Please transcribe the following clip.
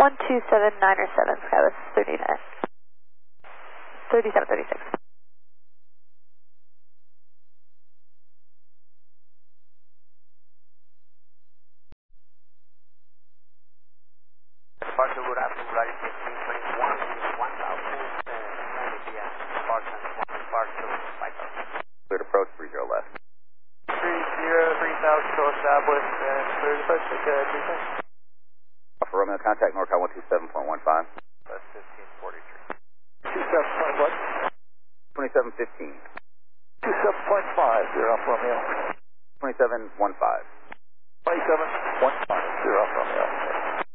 1279 or 7, Skywest 39. 3736. Departure good afternoon, Roger 1521, 1000, departure 5000. Clear to approach 30 left. 30, 3000, show established, and clear to approach, take a 3 For Romeo, contact NorCal 127.15. That's 1543. 27.1? 2715. 27.5, 0 Alpha Romeo. 2715. 27.15, 0 Alpha Romeo.